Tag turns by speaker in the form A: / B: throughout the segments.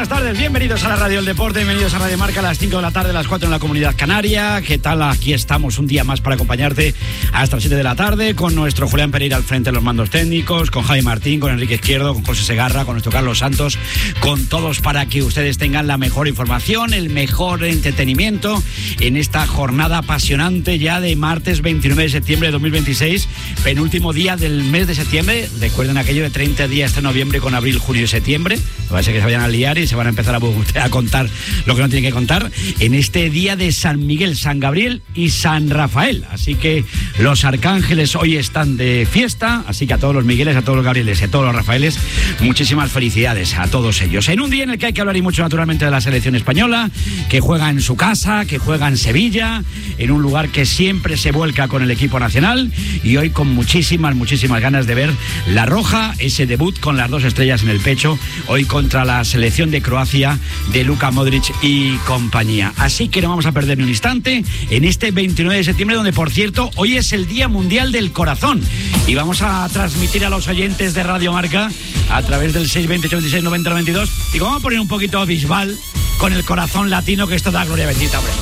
A: buenas tardes, bienvenidos a la Radio del Deporte, bienvenidos a Radio Marca a las 5 de la tarde, a las 4 en la Comunidad Canaria. ¿Qué tal? Aquí estamos un día más para acompañarte hasta las 7 de la tarde con nuestro Julián Pereira al frente de los mandos técnicos, con Javi Martín, con Enrique Izquierdo, con José Segarra, con nuestro Carlos Santos, con todos para que ustedes tengan la mejor información, el mejor entretenimiento en esta jornada apasionante ya de martes 29 de septiembre de 2026, penúltimo día del mes de septiembre. Recuerden aquello de 30 días de noviembre con abril, junio y septiembre. Va a ser que se vayan a liar y se van a empezar a contar lo que no tienen que contar en este día de San Miguel, San Gabriel y San Rafael. Así que los arcángeles hoy están de fiesta, así que a todos los Migueles, a todos los Gabrieles y a todos los Rafaeles, muchísimas felicidades a todos ellos. En un día en el que hay que hablar y mucho naturalmente de la selección española, que juega en su casa, que juega en Sevilla, en un lugar que siempre se vuelca con el equipo nacional, y hoy con muchísimas ganas de ver la roja, ese debut con las 2 estrellas en el pecho, hoy contra la selección de Croacia de Luka Modric y compañía. Así que no vamos a perder ni un instante en este 29 de septiembre, donde por cierto hoy es el Día Mundial del Corazón, y vamos a transmitir a los oyentes de Radio Marca a través del 620 86 90 92, y vamos a poner un poquito Bisbal con el corazón latino, que esto da gloria bendita, hombre.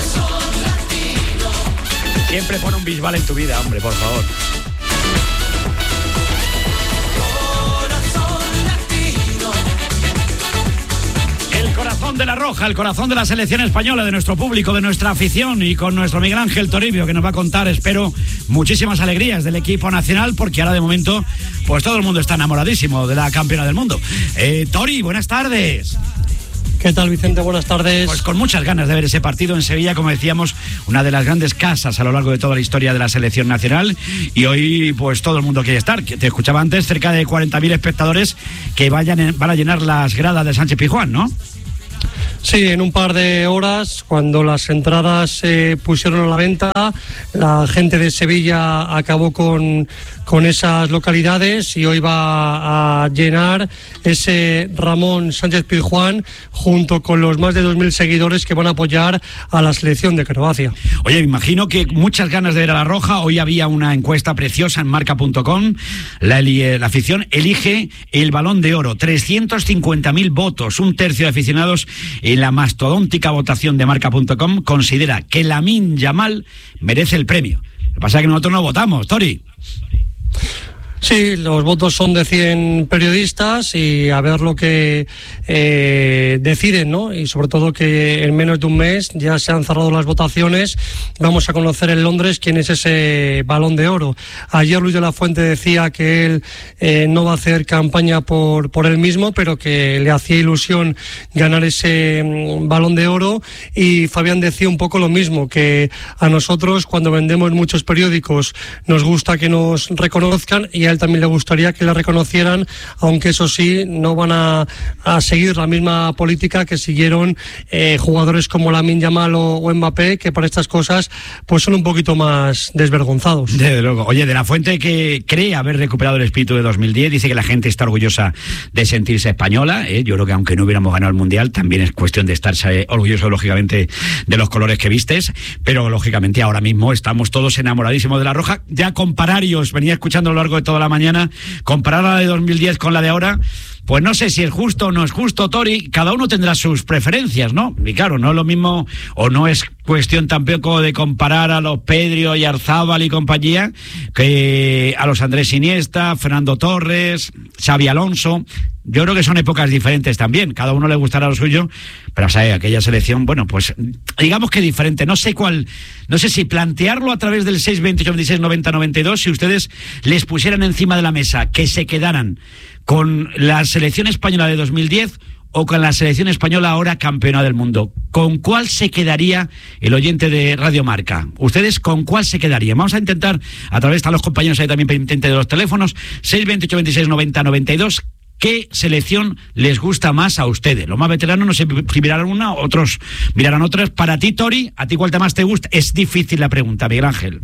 A: Siempre pon un Bisbal en tu vida, hombre, por favor. Corazón de la roja, el corazón de la selección española, de nuestro público, de nuestra afición, y con nuestro Miguel Ángel Toribio, que nos va a contar, espero, muchísimas alegrías del equipo nacional, porque ahora de momento pues todo el mundo está enamoradísimo de la campeona del mundo. Tori, buenas tardes.
B: ¿Qué tal, Vicente? Buenas tardes.
A: Pues con muchas ganas de ver ese partido en Sevilla, como decíamos, una de las grandes casas a lo largo de toda la historia de la selección nacional, y hoy pues todo el mundo quiere estar. Te escuchaba antes, cerca de 40.000 espectadores que van a llenar las gradas de Sánchez Pizjuán, ¿no?
B: Sí, en un par de horas, cuando las entradas se pusieron a la venta, la gente de Sevilla acabó con esas localidades, y hoy va a llenar ese Ramón Sánchez Pizjuán junto con los más de 2.000 seguidores que van a apoyar a la selección de Croacia.
A: Oye, me imagino que muchas ganas de ver a la roja. Hoy había una encuesta preciosa en marca.com. La afición elige el Balón de Oro, 350.000 votos, un tercio de aficionados en la mastodóntica votación de marca.com considera que Lamine Yamal merece el premio. Lo que pasa es que nosotros no votamos, Tori.
B: Sí, los votos son de 100 periodistas, y a ver lo que deciden, ¿no? Y sobre todo que en menos de un mes ya se han cerrado las votaciones. Vamos a conocer en Londres quién es ese Balón de Oro. Ayer Luis de la Fuente decía que él no va a hacer campaña por él mismo, pero que le hacía ilusión ganar ese Balón de Oro, y Fabián decía un poco lo mismo, que a nosotros, cuando vendemos muchos periódicos, nos gusta que nos reconozcan, y a él también le gustaría que le reconocieran, aunque eso sí, no van a seguir la misma política que siguieron jugadores como Lamine Yamal o Mbappé, que para estas cosas pues son un poquito más desvergonzados.
A: Desde luego. Oye, de la Fuente, que cree haber recuperado el espíritu de 2010, dice que la gente está orgullosa de sentirse española. Yo creo que aunque no hubiéramos ganado el Mundial, también es cuestión de estarse orgulloso, lógicamente, de los colores que vistes, pero lógicamente ahora mismo estamos todos enamoradísimos de la roja. Ya comparar, y os venía escuchando a lo largo de toda la mañana, comparar la de 2010 con la de ahora, pues no sé si es justo o no es justo, Tori. Cada uno tendrá sus preferencias, ¿no? Y claro, no es lo mismo, o no es cuestión tampoco de comparar a los Pedro y Arzábal y compañía que a los Andrés Iniesta, Fernando Torres, Xavi Alonso. Yo creo que son épocas diferentes también, cada uno le gustará lo suyo, pero ¿sabes? Aquella selección, bueno, pues digamos que diferente. No sé si plantearlo a través del 628 26 90 92, si ustedes les pusieran encima de la mesa que se quedaran con la selección española de 2010 o con la selección española ahora campeona del mundo. ¿Con cuál se quedaría el oyente de Radio Marca? ¿Ustedes con cuál se quedarían? Vamos a intentar, a través de los compañeros ahí también pendientes de los teléfonos, 628 26 90 92, ¿qué selección les gusta más a ustedes? Los más veteranos no sé si mirarán una, otros mirarán otras. Para ti, Tori, ¿a ti cuál más te gusta? Es difícil la pregunta, Miguel Ángel.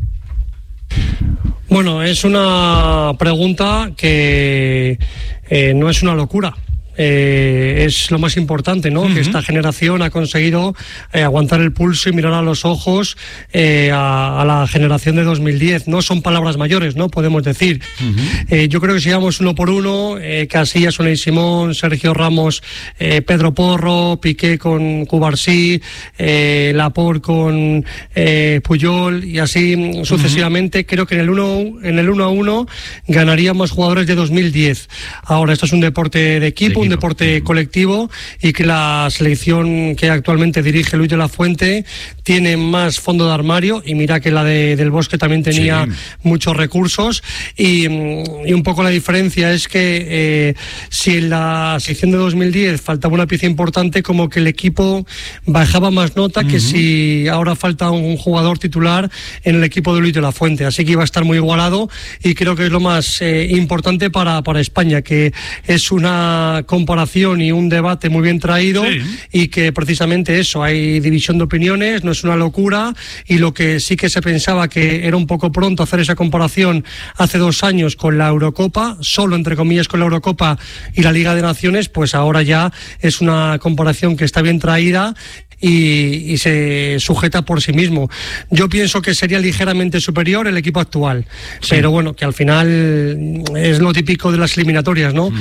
B: Bueno, es una pregunta que no es una locura. es lo más importante, ¿no? Que esta generación ha conseguido aguantar el pulso y mirar a los ojos a la generación de 2010. No son palabras mayores, ¿no? Podemos decir. Yo creo que si llevamos 1 por 1, Casillas, Unai Simón, Sergio Ramos, Pedro Porro, Piqué con Cubarsí, Laporte con Puyol y así sucesivamente, creo que en el 1-1 ganaríamos jugadores de 2010. Ahora, esto es un deporte de equipo, un deporte colectivo, y que la selección que actualmente dirige Luis de la Fuente tiene más fondo de armario, y mira que la del Bosque también tenía muchos recursos, y un poco la diferencia es que si en la sección de 2010 faltaba una pieza importante, como que el equipo bajaba más nota que si ahora falta un jugador titular en el equipo de Luis de la Fuente. Así que iba a estar muy igualado, y creo que es lo más importante para España, que es una comparación y un debate muy bien traído, y que precisamente eso, hay división de opiniones, no es una locura, y lo que sí que se pensaba que era un poco pronto hacer esa comparación hace 2 años con la Eurocopa, solo entre comillas con la Eurocopa y la Liga de Naciones, pues ahora ya es una comparación que está bien traída y se sujeta por sí mismo. Yo pienso que sería ligeramente superior el equipo actual, pero bueno, que al final es lo típico de las eliminatorias, ¿no?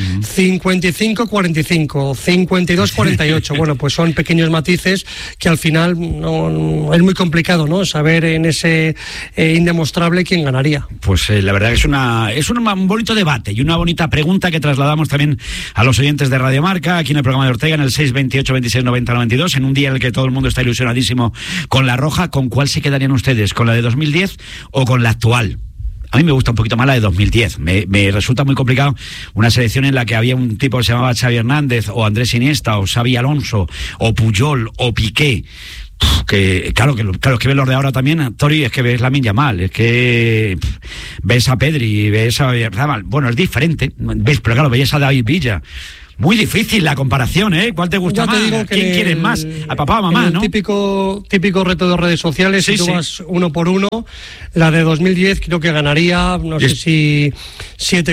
B: 55-45, 52-48, bueno, pues son pequeños matices que al final no, es muy complicado, ¿no? Saber en ese indemostrable quién ganaría.
A: Pues la verdad que es un bonito debate y una bonita pregunta que trasladamos también a los oyentes de Radio Marca, aquí en el programa de Ortega, en el 628 26 90 92, en un día en el que todo el mundo está ilusionadísimo con la roja. ¿Con cuál se quedarían ustedes? ¿Con la de 2010 o con la actual? A mí me gusta un poquito más la de 2010. Me resulta muy complicado una selección en la que había un tipo que se llamaba Xavi Hernández, o Andrés Iniesta, o Xavi Alonso, o Puyol, o Piqué. Que claro, es que ves los de ahora también, Tori, es que ves Lamine Yamal, es que ves a Pedri, ves a... Bueno, es diferente, ves, pero claro, ves a David Villa. Muy difícil la comparación, ¿eh? ¿Cuál te gusta más? ¿Quién quieres más? ¿A papá o mamá, no?
B: Típico reto de redes sociales, si tú vas 1 por 1, la de 2010 creo que ganaría, no sé si 7-4,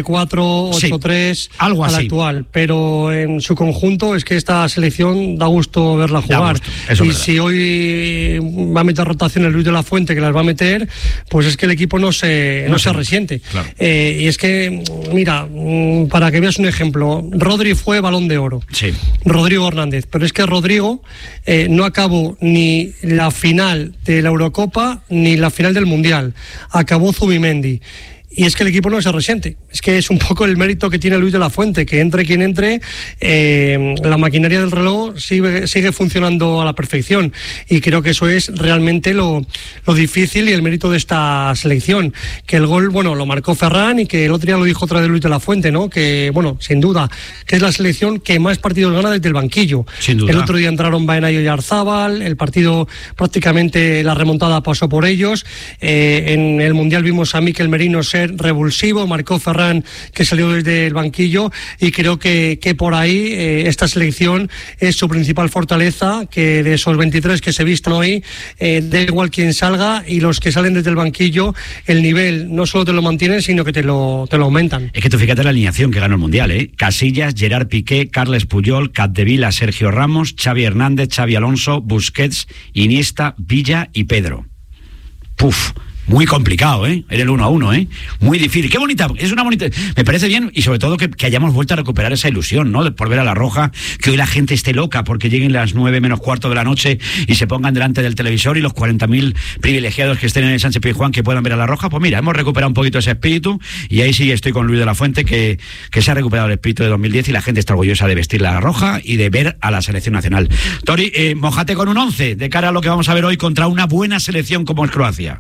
B: 8-3,
A: algo así,
B: a la actual. Pero en su conjunto es que esta selección da gusto verla jugar. Y si hoy va a meter rotaciones Luis de la Fuente, que las va a meter, pues es que el equipo no se resiente. Claro. Y es que, mira, para que veas un ejemplo, Rodri fue Balón de Oro. Rodrigo Hernández. Pero es que Rodrigo no acabó ni la final de la Eurocopa ni la final del Mundial. Acabó Zubimendi. Y es que el equipo no se resiente. Es que es un poco el mérito que tiene Luis de la Fuente, que entre quien entre, la maquinaria del reloj sigue funcionando a la perfección. Y creo que eso es realmente lo difícil y el mérito de esta selección. Que el gol, bueno, lo marcó Ferran, y que el otro día lo dijo otra vez Luis de la Fuente, ¿no? Que, bueno, sin duda, que es la selección que más partidos gana desde el banquillo. Sin duda. El otro día entraron Baena y Arzábal, el partido prácticamente la remontada pasó por ellos. En el Mundial vimos a Mikel Merino ser revulsivo, marcó Ferran, que salió desde el banquillo, y creo que por ahí esta selección es su principal fortaleza, que de esos 23 que se visten hoy, da igual quién salga, y los que salen desde el banquillo, el nivel no solo te lo mantienen, sino que te lo aumentan.
A: Es que tú fíjate la alineación que ganó el Mundial, ¿eh? Casillas, Gerard Piqué, Carles Puyol, Capdevila, Sergio Ramos, Xavi Hernández, Xavi Alonso, Busquets, Iniesta, Villa y Pedro. Puf. Muy complicado, ¿eh? En el 1-1, ¿eh? Muy difícil. Qué bonita, es una bonita... Me parece bien, y sobre todo que hayamos vuelto a recuperar esa ilusión, ¿no? Por ver a la roja, que hoy la gente esté loca porque lleguen las 9 menos cuarto de la noche y se pongan delante del televisor, y los 40.000 privilegiados que estén en el Sánchez Pizjuán que puedan ver a la roja. Pues mira, hemos recuperado un poquito ese espíritu, y ahí sí estoy con Luis de la Fuente, que se ha recuperado el espíritu de 2010, y la gente está orgullosa de vestir la roja y de ver a la selección nacional. Tori, mójate con un 11 de cara a lo que vamos a ver hoy contra una buena selección como es Croacia.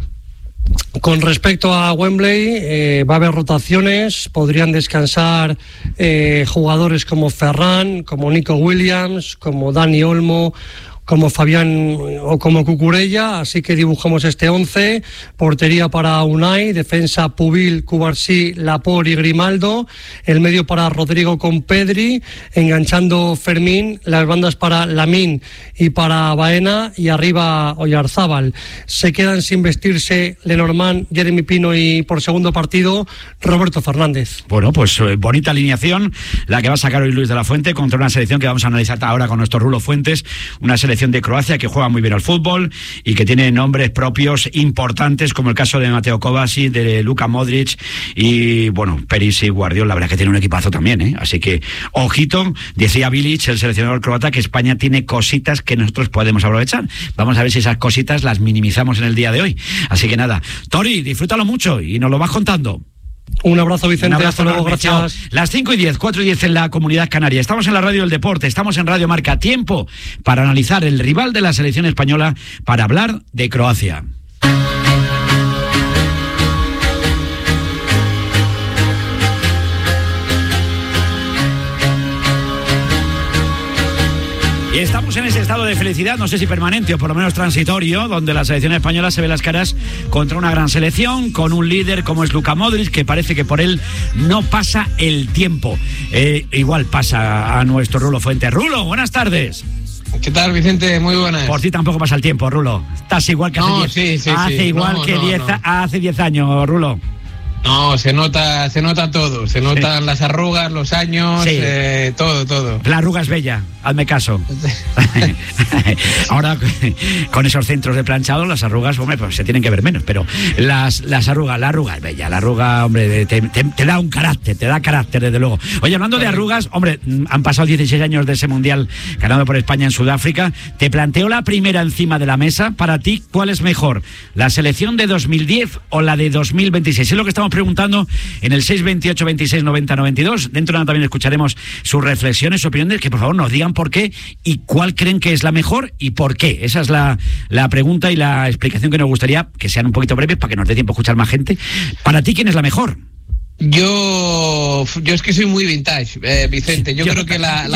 B: Con respecto a Wembley, va a haber rotaciones, podrían descansar jugadores como Ferran, como Nico Williams, como Dani Olmo, como Fabián o como Cucurella, así que dibujamos este 11, portería para Unai, defensa Pubil, Cubarsí, Laporte y Grimaldo, el medio para Rodrigo con Pedri, enganchando Fermín, las bandas para Lamine y para Baena, y arriba Oyarzábal. Se quedan sin vestirse Lenormand, Jeremy Pino y por segundo partido Roberto Fernández.
A: Bueno, pues bonita alineación la que va a sacar hoy Luis de la Fuente contra una selección que vamos a analizar ahora con nuestro Rulo Fuentes, una selección de Croacia que juega muy bien al fútbol y que tiene nombres propios importantes, como el caso de Mateo Kovacic, de Luka Modric y, bueno, Perisic, Guardiola. La verdad que tiene un equipazo también, ¿eh? Así que, ojito, decía Bilic, el seleccionador croata, que España tiene cositas que nosotros podemos aprovechar. Vamos a ver si esas cositas las minimizamos en el día de hoy. Así que nada, Tori, disfrútalo mucho y nos lo vas contando.
B: Un abrazo, Vicente. Hasta luego, gracias.
A: Las 5:10, 4:10 en la Comunidad Canaria. Estamos en la Radio del Deporte, estamos en Radio Marca. Tiempo para analizar el rival de la selección española, para hablar de Croacia. Y estamos en ese estado de felicidad, no sé si permanente o por lo menos transitorio, donde la selección española se ve las caras contra una gran selección, con un líder como es Luka Modric, que parece que por él no pasa el tiempo. Igual pasa a nuestro Rulo Fuentes. Rulo, buenas tardes.
C: ¿Qué tal, Vicente? Muy buenas.
A: Por ti tampoco pasa el tiempo, Rulo. Estás igual que hace 10 años, Rulo.
C: No, se nota todo, se notan las arrugas, los años, sí. Todo.
A: La arruga es bella, hazme caso. Ahora, con esos centros de planchado, las arrugas, hombre, pues se tienen que ver menos, pero las arrugas, la arruga es bella, la arruga, hombre, te da un carácter, te da carácter, desde luego. Oye, hablando de arrugas, hombre, han pasado 16 años de ese Mundial ganado por España en Sudáfrica, te planteo la primera encima de la mesa. Para ti, ¿cuál es mejor? ¿La selección de 2010 o la de 2026? Es lo que estamos preguntando en el 628 26 90 92. Dentro de nada también escucharemos sus reflexiones, sus opiniones, que por favor nos digan por qué y cuál creen que es la mejor y por qué. Esa es la pregunta y la explicación que nos gustaría que sean un poquito breves para que nos dé tiempo a escuchar más gente. Para ti, ¿quién es la mejor?
C: Yo es que soy muy vintage, Vicente. Yo creo que la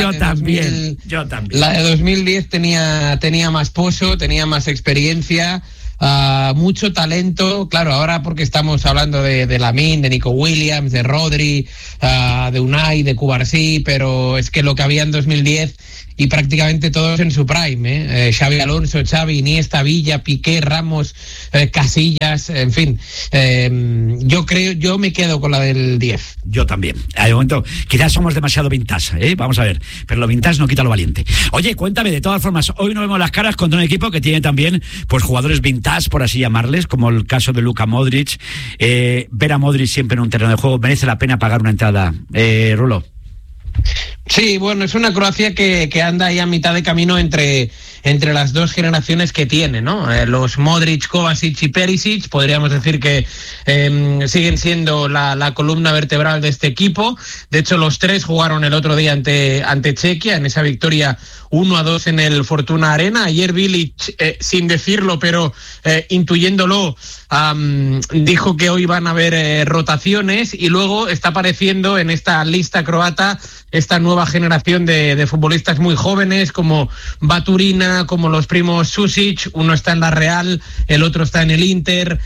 C: de 2010 tenía más pozo, tenía más experiencia, mucho talento. Claro, ahora porque estamos hablando de Lamine, de Nico Williams, de Rodri, de Unai, de Cubarsí, pero es que lo que había en 2010 y prácticamente todos en su prime, Xavi Alonso, Xavi, Iniesta, Villa, Piqué, Ramos, Casillas, en fin. Yo me quedo con la del 10.
A: Yo también. De momento, quizás somos demasiado vintage, vamos a ver, pero lo vintage no quita lo valiente. Oye, cuéntame, de todas formas, hoy no vemos las caras contra un equipo que tiene también pues jugadores vintage, por así llamarles, como el caso de Luka Modric. Ver a Modric siempre en un terreno de juego, merece la pena pagar una entrada. Rulo.
C: Sí, bueno, es una Croacia que anda ahí a mitad de camino entre las dos generaciones que tiene, ¿no? Los Modric, Kovacic y Perisic, podríamos decir que siguen siendo la columna vertebral de este equipo. De hecho, los tres jugaron el otro día ante Chequia, en esa victoria 1-2 en el Fortuna Arena. Ayer Bilic, sin decirlo, pero intuyéndolo, dijo que hoy van a haber rotaciones, y luego está apareciendo en esta lista croata esta nueva generación de futbolistas muy jóvenes, como Baturina, como los primos Susic. Uno está en la Real, el otro está en el Inter.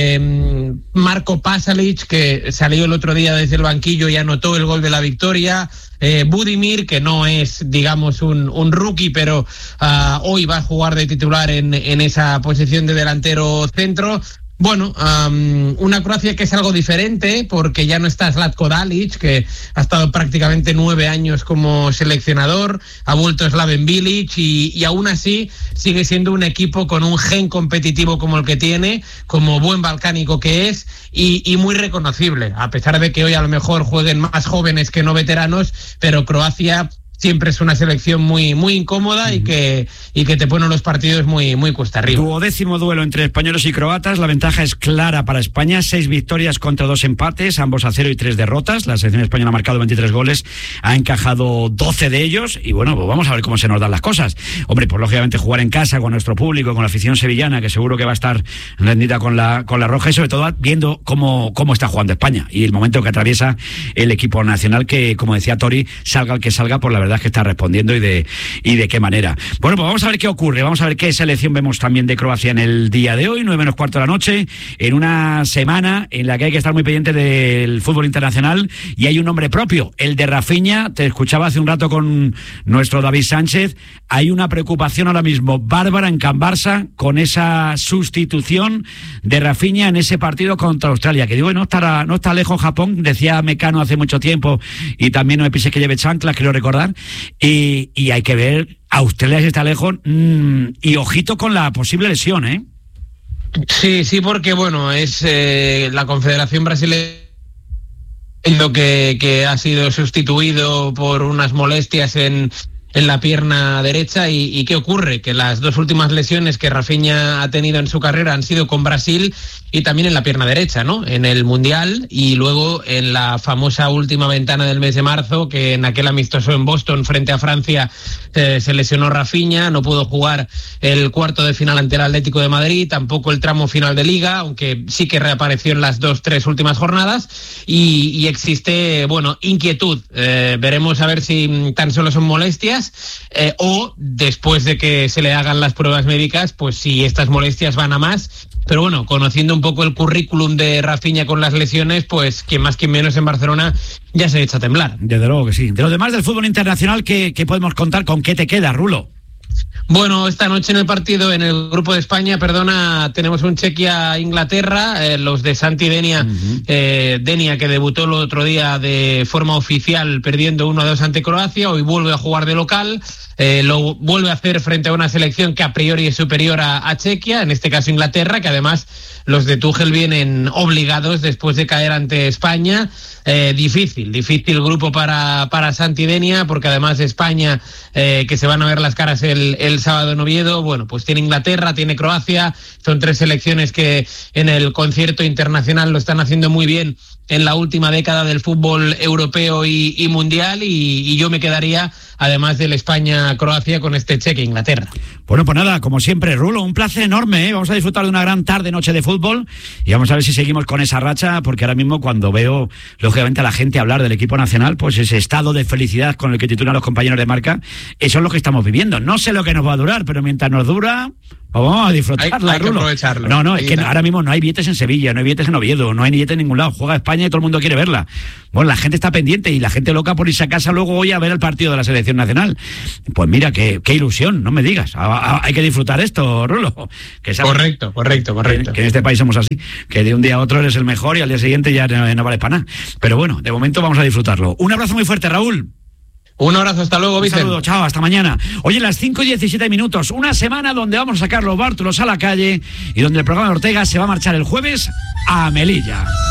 C: Marko Pasalic, que salió el otro día desde el banquillo y anotó el gol de la victoria. Budimir, que no es, digamos, un rookie, pero hoy va a jugar de titular en esa posición de delantero centro. Bueno, una Croacia que es algo diferente, porque ya no está Zlatko Dalic, que ha estado prácticamente 9 años como seleccionador, ha vuelto Slaven Bilic y aún así sigue siendo un equipo con un gen competitivo como el que tiene, como buen balcánico que es, y muy reconocible, a pesar de que hoy a lo mejor jueguen más jóvenes que no veteranos, pero Croacia siempre es una selección muy, muy incómoda y que te pone los partidos muy, muy cuesta arriba. 12º
A: duelo entre españoles y croatas. La ventaja es clara para España. 6 victorias contra 2 empates, ambos a 0 y 3 derrotas. La selección española ha marcado 23 goles, ha encajado 12 de ellos. Y bueno, pues vamos a ver cómo se nos dan las cosas. Hombre, pues lógicamente jugar en casa con nuestro público, con la afición sevillana, que seguro que va a estar rendida con la roja, y sobre todo viendo cómo está jugando España y el momento que atraviesa el equipo nacional, que, como decía Tori, salga el que salga, por la verdad verdad es que está respondiendo y de qué manera. Bueno, pues vamos a ver qué ocurre, vamos a ver qué selección vemos también de Croacia en el día de hoy, 9:45 de la noche, en una semana en la que hay que estar muy pendiente del fútbol internacional y hay un nombre propio, el de Rafinha. Te escuchaba hace un rato con nuestro David Sánchez. Hay una preocupación ahora mismo bárbara en Can Barça con esa sustitución de Rafinha en ese partido contra Australia, que digo, no está lejos Japón, decía Mecano hace mucho tiempo, y también no me pises que lleve chanclas, quiero recordar, y hay que ver, Australia está lejos, y ojito con la posible lesión, ¿eh?
C: Sí, porque bueno, es la Confederación Brasileña que ha sido sustituido por unas molestias en la pierna derecha. ¿Y qué ocurre? Que las dos últimas lesiones que Rafinha ha tenido en su carrera han sido con Brasil y también en la pierna derecha, ¿no? En el Mundial y luego en la famosa última ventana del mes de marzo, que en aquel amistoso en Boston frente a Francia se lesionó Rafinha, no pudo jugar el cuarto de final ante el Atlético de Madrid, tampoco el tramo final de Liga, aunque sí que reapareció en las 2-3 últimas jornadas y existe, bueno, inquietud. Veremos a ver si tan solo son molestias o después de que se le hagan las pruebas médicas, pues si estas molestias van a más. Pero bueno, conociendo un poco el currículum de Rafinha con las lesiones, pues quien más quien menos en Barcelona ya se echa a temblar.
A: Desde luego que sí. De lo demás del fútbol internacional, ¿qué podemos contar? ¿Con qué te queda, Rulo?
C: Bueno, esta noche en el partido, en el grupo de España, tenemos un Chequia-Inglaterra, los de Santi Denia, Denia, que debutó el otro día de forma oficial perdiendo 1-2 ante Croacia, hoy vuelve a jugar de local, lo vuelve a hacer frente a una selección que a priori es superior a Chequia, en este caso Inglaterra, que además los de Tuchel vienen obligados después de caer ante España. Difícil grupo para Santi Denia, porque además España, que se van a ver las caras el sábado en Oviedo, bueno, pues tiene Inglaterra, tiene Croacia, son tres selecciones que en el concierto internacional lo están haciendo muy bien en la última década del fútbol europeo y mundial, y yo me quedaría, además del España-Croacia, con este Chequia-Inglaterra.
A: Bueno, pues nada, como siempre, Rulo, un placer enorme, ¿eh? Vamos a disfrutar de una gran noche de fútbol y vamos a ver si seguimos con esa racha, porque ahora mismo cuando veo, lógicamente, a la gente hablar del equipo nacional, pues ese estado de felicidad con el que titulan los compañeros de marca, eso es lo que estamos viviendo. No sé lo que nos va a durar, pero mientras nos dura, vamos a disfrutarla,
C: hay que aprovecharlo.
A: No, es que ahora mismo no hay billetes en Sevilla, no hay billetes en Oviedo, no hay billetes en ningún lado. Juega España y todo el mundo quiere verla. Bueno, la gente está pendiente y la gente loca por irse a casa luego hoy a ver el partido de la selección nacional. Pues mira, qué ilusión, no me digas. Hay que disfrutar esto, Rulo. Que
C: correcto.
A: Que en este país somos así, que de un día a otro eres el mejor y al día siguiente ya no vale para nada. Pero bueno, de momento vamos a disfrutarlo. Un abrazo muy fuerte, Raúl.
C: Un abrazo, hasta luego, Vicente.
A: Un saludo, chao, hasta mañana. Oye, las 5:17, una semana donde vamos a sacar los bártulos a la calle y donde el programa de Ortega se va a marchar el jueves a Melilla.